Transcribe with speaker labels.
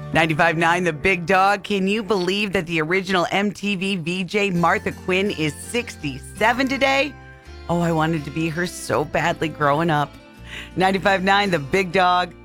Speaker 1: 95.9 The Big Dog. Can you believe that the original MTV VJ Martha Quinn is 67 today? Oh, I wanted to be her so badly growing up. 95.9 The Big Dog.